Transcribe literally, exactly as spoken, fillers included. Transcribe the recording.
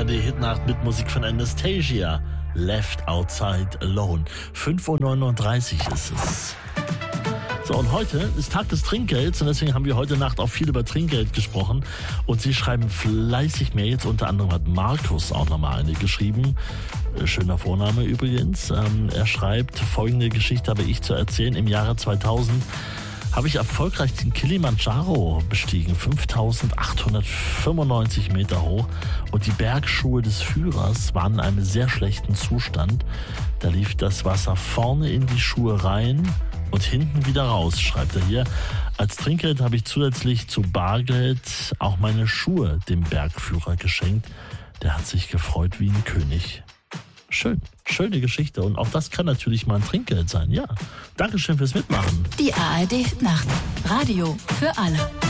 D Hitnacht mit Musik von Anastasia. Left Outside Alone. fünf Uhr neununddreißig ist es. So, und heute ist Tag des Trinkgelds und deswegen haben wir heute Nacht auch viel über Trinkgeld gesprochen. Und Sie schreiben fleißig Mails. Unter anderem hat Markus auch nochmal eine geschrieben. Schöner Vorname übrigens. Ähm, er schreibt, folgende Geschichte habe ich zu erzählen. Im Jahre zweitausend habe ich erfolgreich den Kilimanjaro bestiegen, fünftausendachthundertfünfundneunzig Meter hoch, und die Bergschuhe des Führers waren in einem sehr schlechten Zustand. Da lief das Wasser vorne in die Schuhe rein und hinten wieder raus, schreibt er hier. Als Trinkgeld habe ich zusätzlich zu Bargeld auch meine Schuhe dem Bergführer geschenkt. Der hat sich gefreut wie ein König. Schön, schöne Geschichte, und auch das kann natürlich mal ein Trinkgeld sein, ja. Dankeschön fürs Mitmachen. Die A R D Nacht. Radio für alle.